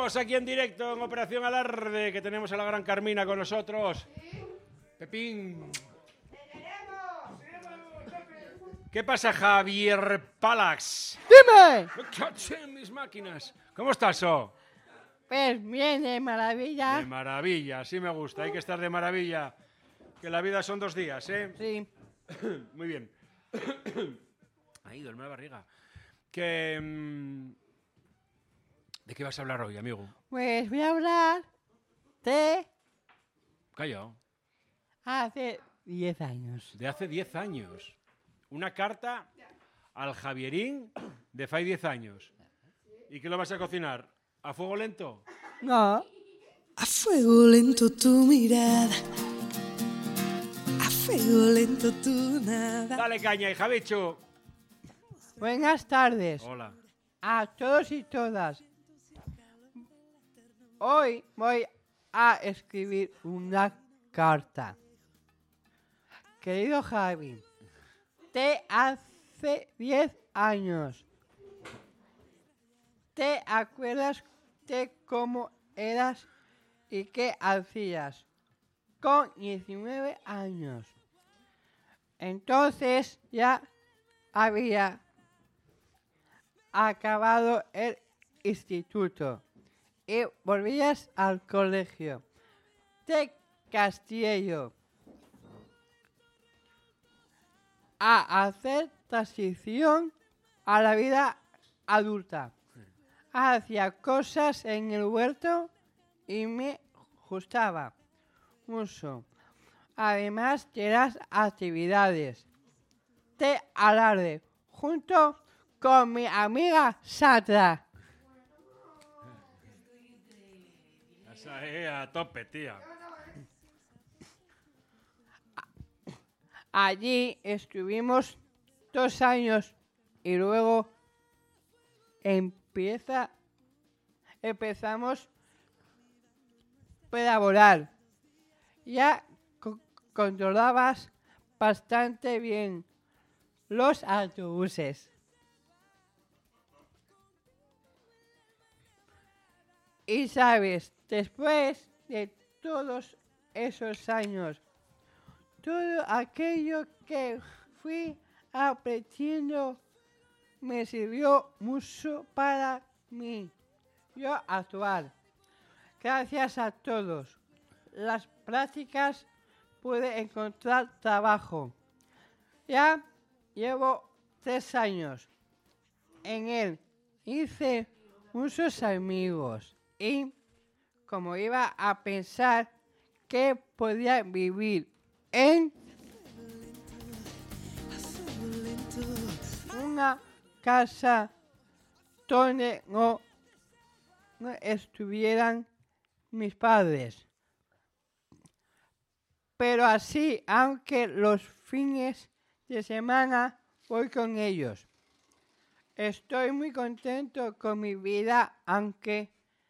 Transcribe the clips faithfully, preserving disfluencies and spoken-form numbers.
Estamos aquí en directo en Operación Alarde, que tenemos a la gran Carmina con nosotros. Pepín. ¿Qué pasa, Javier Palax? ¡Dime! Me caché en mis máquinas. ¿Cómo estás, So? Pues bien, de maravilla. De maravilla, así me gusta. Hay que estar de maravilla. Que la vida son dos días, ¿eh? Sí. Muy bien. Ahí, duerme la barriga. Que... mmm, ¿de qué vas a hablar hoy, amigo? Pues voy a hablar de Calla. hace diez años. De hace diez años. Una carta al Javierín de fai diez años. ¿Y qué lo vas a cocinar? ¿A fuego lento? No. A fuego lento tu mirada, a fuego lento tu nada. Dale caña, hija bicho. Buenas tardes Hola. a todos y todas. Hoy voy a escribir una carta. Querido Javi, de hace diez años. ¿Te acuerdas de cómo eras y qué hacías con diecinueve años? Entonces ya había acabado el instituto y volvías al colegio de Castillo a hacer transición a la vida adulta. Hacía cosas en el huerto y me gustaba mucho. Además de las actividades de alarde junto con mi amiga Satra. Esa es a tope, tía. Allí estuvimos dos años y luego empieza, empezamos a laborar. Ya co- controlabas bastante bien los autobuses. Y sabes, después de todos esos años, todo aquello que fui aprendiendo me sirvió mucho para mí, yo actuar. Gracias a todos las prácticas pude encontrar trabajo. Ya llevo tres años en él. Hice muchos amigos y como iba a pensar que podía vivir en una casa donde no, no estuvieran mis padres. Pero así, aunque los fines de semana voy con ellos. Estoy muy contento con mi vida, aunque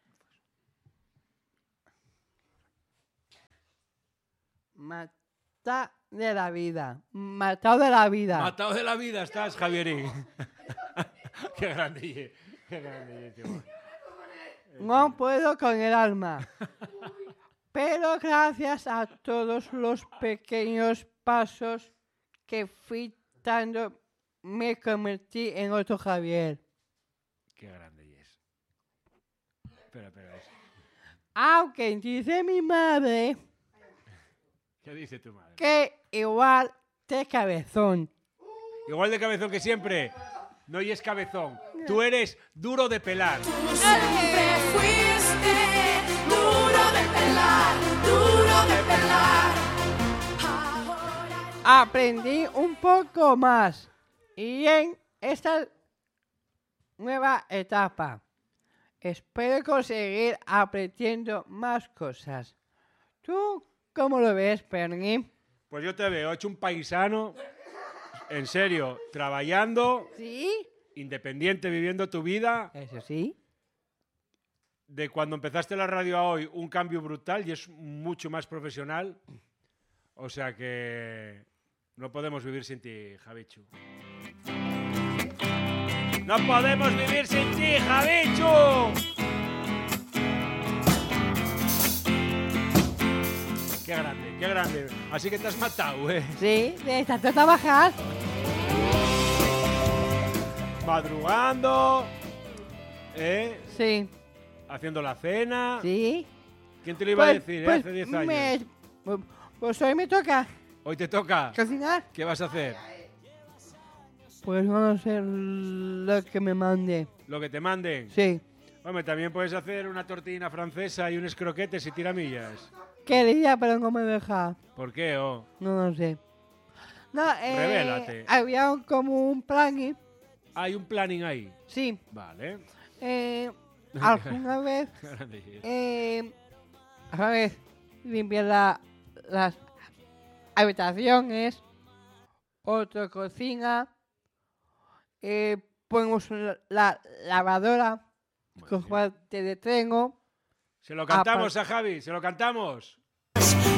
mata de la vida, matado de la vida. Matado de la vida estás, Javierín. Qué grande, qué grande, tío. No puedo con el alma. Pero gracias a todos los pequeños pasos que fui dando, me convertí en otro Javier. Qué grande es. Espera, espera. Es. Aunque dice mi madre ¿Qué dice tu madre? que igual de cabezón. Igual de cabezón que siempre. No y es cabezón. Tú eres duro de pelar. Siempre fuiste duro de pelar, duro de pelar. Ahora Aprendí un poco más. Y en esta nueva etapa espero conseguir aprendiendo más cosas. ¿Tú cómo lo ves, Perni? Pues yo te veo hecho un paisano, en serio, trabajando, ¿Sí? independiente, viviendo tu vida. Eso sí. De cuando empezaste la radio a hoy, un cambio brutal y es mucho más profesional. O sea que no podemos vivir sin ti, Javichu. ¡No podemos vivir sin ti, Javichu! qué grande. Así que te has matado, ¿eh? Sí, de tanto trabajar. Madrugando, ¿eh? Sí, Haciendo la cena. sí. ¿Quién te lo iba a Pues- decir, eh? pues Hace diez años. me- pues- pues hoy me toca Hoy te toca. cocinar. ¿Qué vas a hacer? Pues no lo sé lo que me mande. Lo que te manden. Sí. Hombre, también puedes hacer una tortilla francesa y unos croquetes y tiramillas. Quería, pero no me deja. ¿Por qué? Oh? No lo sé. No, eh, Revélate. había un- como un plan y... Hay un planning ahí. Sí. Vale. Eh, alguna vez... Grande. Eh, a ver, limpiar la, las habitaciones, otro cocina, eh, ponemos la, la lavadora, Muy con bien. cual te detengo. Se lo cantamos a Javi, se lo cantamos.